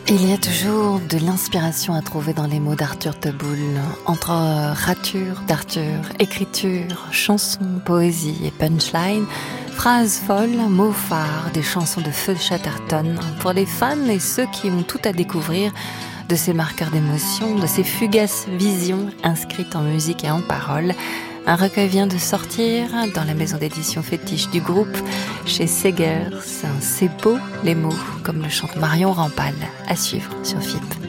Il y a toujours de l'inspiration à trouver dans les mots d'Arthur Teboul. Entre ratures d'Arthur, écriture, chansons, poésie et punchline, phrases folles, mots phares, des chansons de feu Chatterton. Pour les fans et ceux qui ont tout à découvrir de ces marqueurs d'émotion, de ces fugaces visions inscrites en musique et en paroles, un recueil vient de sortir dans la maison d'édition fétiche du groupe, chez Segers. C'est beau les mots, comme le chante Marion Rampal, à suivre sur FIP.